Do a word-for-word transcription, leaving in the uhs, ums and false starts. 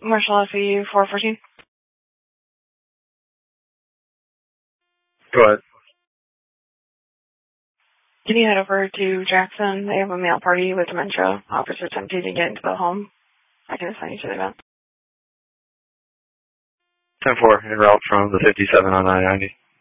Marshall F E four fourteen. Go ahead. Can you head over to Jackson? They have a male party with dementia. Officers attempting to get into the home. I can assign you to the event. ten four, en route from the fifty-seven on nine ninety.